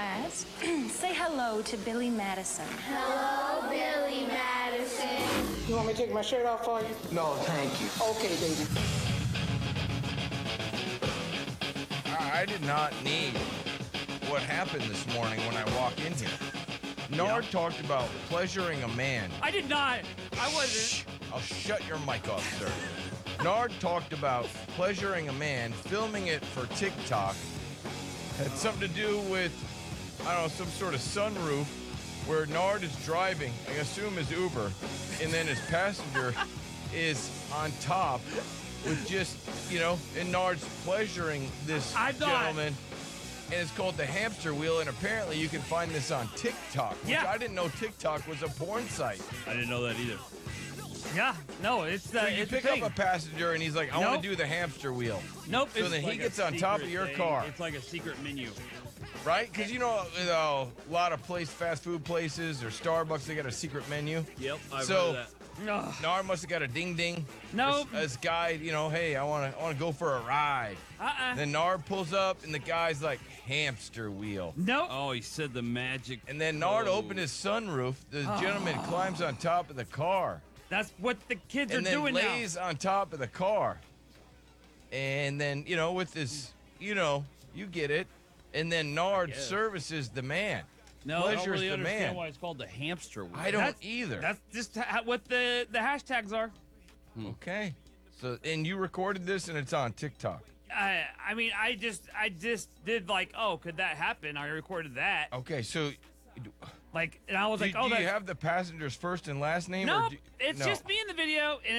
class. Say hello to Billy Madison. Hello, Billy Madison. You want me to take my shirt off for you? No, thank you. Okay, baby. I did not need what happened this morning when I walk in here. Nard talked about pleasuring a man. I did not. I wasn't. I'll shut your mic off, sir. Nard talked about pleasuring a man, filming it for TikTok. Had something to do with, I don't know, some sort of sunroof where Nard is driving, I assume his Uber, and then his passenger is on top with just, and Nard's pleasuring this gentleman. And it's called the hamster wheel, and apparently you can find this on TikTok, which I didn't know TikTok was a porn site. I didn't know that either. Yeah, no, it's So you it's pick a up thing. a passenger, and he's like, I want to do the hamster wheel. Nope. So it's then he like gets a on top of secret your thing. car. It's like a secret menu. Right? Because a lot of fast food places or Starbucks, they got a secret menu. Yep, I've So- heard of that. Ugh. Nard must have got a ding ding. Nope. This guy, hey, I want to go for a ride. Then Nard pulls up, and the guy's like, hamster wheel. Nope. Oh, he said the magic. And then Nard opened his sunroof. The gentleman climbs on top of the car. That's what the kids are And then doing lays on top of the car. And then, with this, you get it. And then Nard services the man. No, I don't Pleasures really the understand man. why it's called the hamster wheel. I don't either. That's just what the hashtags are. Okay. So, and you recorded this, and it's on TikTok. I mean, I just did like, oh, could that happen? I recorded that. Okay, so Like, and I was do like, you have the passenger's first and last name? no, or it's no? just me in the video, and